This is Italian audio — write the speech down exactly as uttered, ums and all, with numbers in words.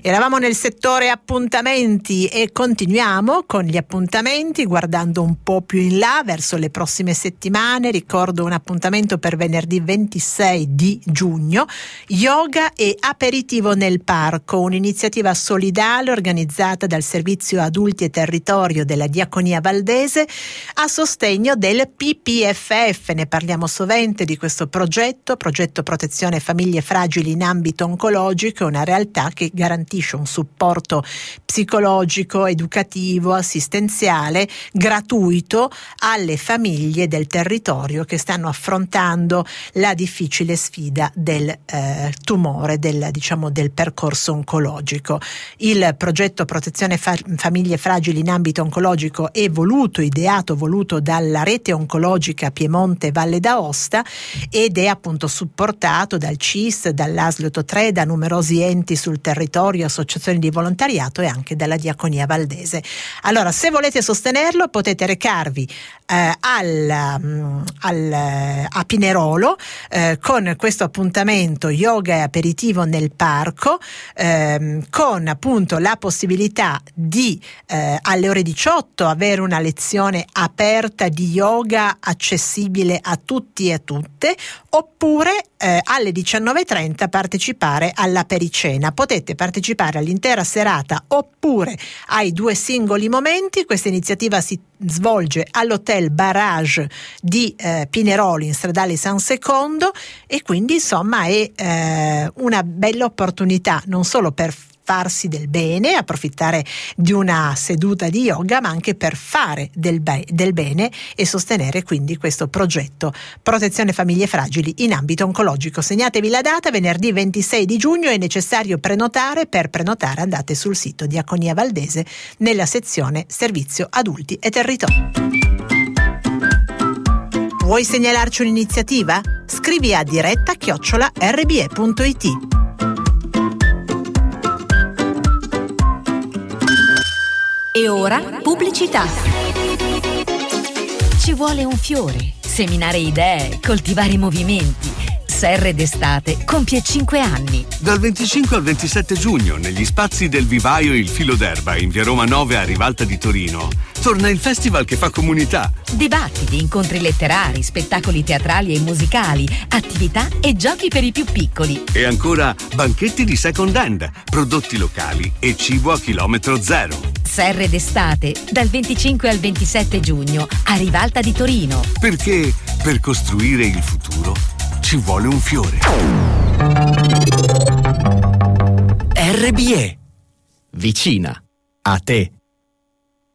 Eravamo nel settore appuntamenti e continuiamo con gli appuntamenti guardando un po' più in là verso le prossime settimane. Ricordo un appuntamento per venerdì ventisei di giugno, yoga e aperitivo nel parco, un'iniziativa solidale organizzata dal Servizio Adulti e Territorio della Diaconia Valdese a sostegno del P P F F. Ne parliamo sovente di questo progetto, progetto Protezione Famiglie Fragili in ambito oncologico, è una realtà che garantisce un supporto psicologico, educativo, assistenziale gratuito alle famiglie del territorio che stanno affrontando la difficile sfida del eh, tumore, del, diciamo, del percorso oncologico. Il progetto Protezione Fa- Famiglie Fragili in ambito oncologico è voluto, ideato, voluto dalla rete oncologica Piemonte Valle d'Aosta ed è appunto supportato dal C I S, dall'A S L otto tre, da numerosi enti sul territorio, associazioni di volontariato e anche dalla Diaconia Valdese. Allora, se volete sostenerlo potete recarvi eh, al, um, al, a Pinerolo eh, con questo appuntamento yoga e aperitivo nel parco, eh, con appunto la possibilità di eh, alle ore diciotto avere una lezione aperta di yoga accessibile a tutti e a tutte, oppure eh, alle diciannove e trenta partecipare alla pericena. Potete partecipare all'intera serata oppure ai due singoli momenti. Questa iniziativa si svolge all'Hotel Barrage di eh, Pinerolo in Stradale San Secondo e quindi insomma è eh, una bella opportunità non solo per farsi del bene, approfittare di una seduta di yoga, ma anche per fare del, be- del bene e sostenere quindi questo progetto Protezione Famiglie Fragili in ambito oncologico. Segnatevi la data, venerdì ventisei di giugno, è necessario prenotare. Per prenotare andate sul sito Diaconia Valdese nella sezione Servizio Adulti e Territorio. Vuoi segnalarci un'iniziativa? Scrivi a diretta chiocciola erre bi e punto it. E ora pubblicità. Ci vuole un fiore, seminare idee, coltivare movimenti. Serre d'estate compie cinque anni. Dal venticinque al ventisette giugno, negli spazi del Vivaio Il Filo d'Erba in via Roma nove a Rivalta di Torino, torna il festival che fa comunità. Dibattiti, incontri letterari, spettacoli teatrali e musicali, attività e giochi per i più piccoli. E ancora banchetti di second hand, prodotti locali e cibo a chilometro zero. Serre d'estate, dal venticinque al ventisette giugno, a Rivalta di Torino. Perché per costruire il futuro ci vuole un fiore. erre bi e, vicina a te.